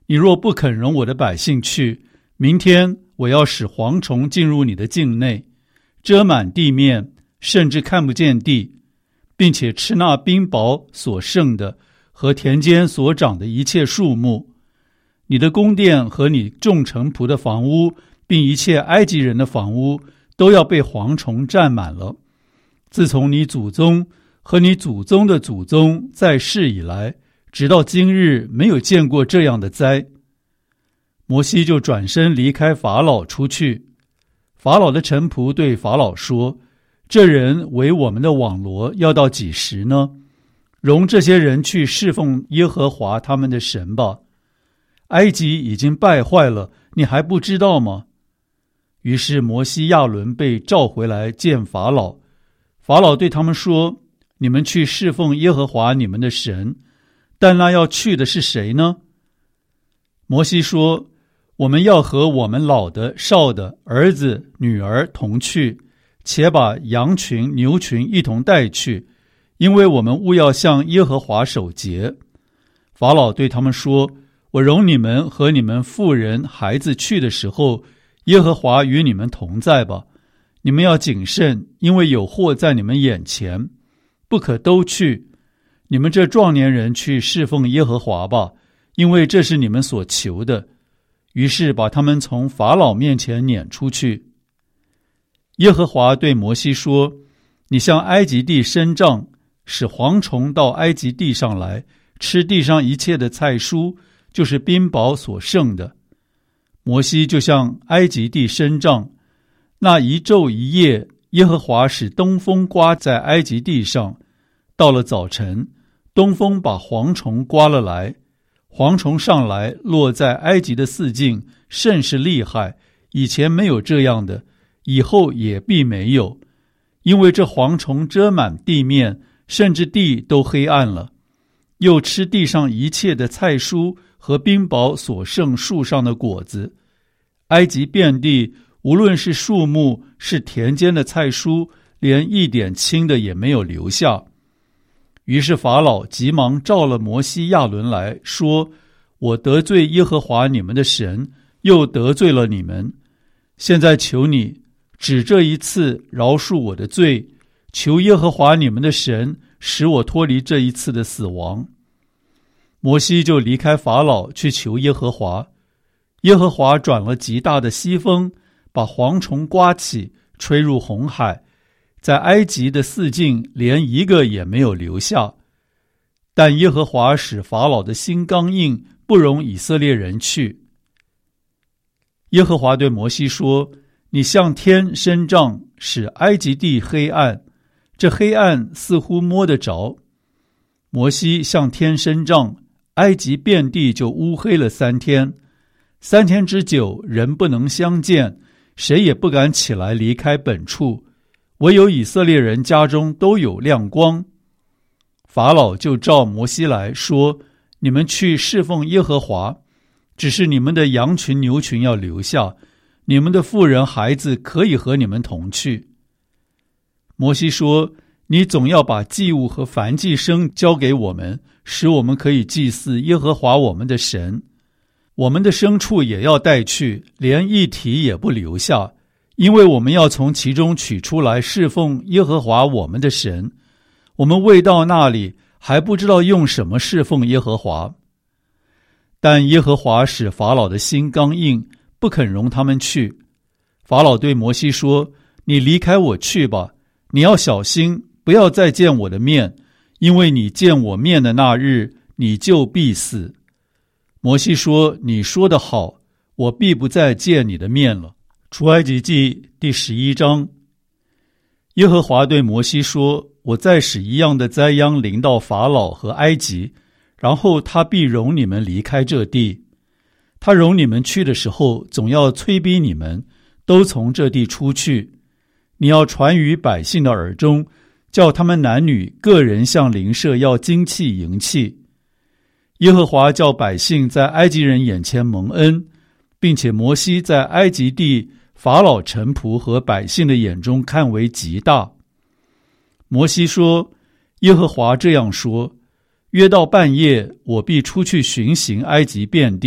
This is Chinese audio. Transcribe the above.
你若不肯容我的百姓去，明天我要使蝗虫进入你的境内，遮满地面，甚至看不见地，并且吃那冰雹所剩的和田间所长的一切树木。你的宫殿和你众臣仆的房屋，并一切埃及人的房屋，都要被蝗虫占满了。自从你祖宗和你祖宗的祖宗在世以来，直到今日，没有见过这样的灾。摩西就转身离开法老出去。法老的臣仆对法老说：这人为我们的网罗，要到几时呢？容这些人去侍奉耶和华他们的神吧。埃及已经败坏了，你还不知道吗？于是摩西亚伦被召回来见法老。法老对他们说：你们去侍奉耶和华你们的神，但那要去的是谁呢？摩西说：我们要和我们老的、少的、儿子、女儿同去，且把羊群、牛群一同带去，因为我们务要向耶和华守节。法老对他们说：我容你们和你们妇人、孩子去的时候，耶和华与你们同在吧。你们要谨慎，因为有祸在你们眼前，不可都去。你们这壮年人去侍奉耶和华吧，因为这是你们所求的。于是把他们从法老面前撵出去。耶和华对摩西说：你向埃及地伸杖，使蝗虫到埃及地上来，吃地上一切的菜蔬，就是冰雹所剩的。摩西就向埃及地伸杖，那一昼一夜，耶和华使东风刮在埃及地上。到了早晨，东风把蝗虫刮了来，蝗虫上来落在埃及的四境，甚是厉害，以前没有这样的，以后也必没有。因为这蝗虫遮满地面，甚至地都黑暗了，又吃地上一切的菜蔬和冰雹所剩树上的果子。埃及遍地，无论是树木，是田间的菜蔬，连一点青的也没有留下。于是法老急忙召了摩西亚伦来说：我得罪耶和华你们的神，又得罪了你们，现在求你只这一次饶恕我的罪，求耶和华你们的神使我脱离这一次的死亡。摩西就离开法老去求耶和华。耶和华转了极大的西风，把蝗虫刮起，吹入红海，在埃及的四境连一个也没有留下。但耶和华使法老的心刚硬，不容以色列人去。耶和华对摩西说：你向天伸杖，使埃及地黑暗，这黑暗似乎摸得着。摩西向天伸杖，埃及遍地就乌黑了3天。3天之久，人不能相见，谁也不敢起来离开本处，唯有以色列人家中都有亮光。法老就召摩西来说：你们去侍奉耶和华，只是你们的羊群牛群要留下，你们的妇人孩子可以和你们同去。摩西说：你总要把祭物和燔祭牲交给我们，使我们可以祭祀耶和华我们的神。我们的牲畜也要带去，连一蹄也不留下，因为我们要从其中取出来侍奉耶和华我们的神。我们未到那里，还不知道用什么侍奉耶和华。但耶和华使法老的心刚硬，不肯容他们去。法老对摩西说：你离开我去吧，你要小心，不要再见我的面，因为你见我面的那日，你就必死。摩西说：你说得好，我必不再见你的面了。出埃及记第11章。耶和华对摩西说：我再使一样的灾殃临到法老和埃及，然后他必容你们离开这地。他容你们去的时候，总要催逼你们都从这地出去。你要传于百姓的耳中，叫他们男女个人向邻舍要金器银器。耶和华叫百姓在埃及人眼前蒙恩，并且摩西在埃及地法老臣仆和百姓的眼中看为极大。摩西说：耶和华这样说：约到半夜，我必出去巡行埃及遍地。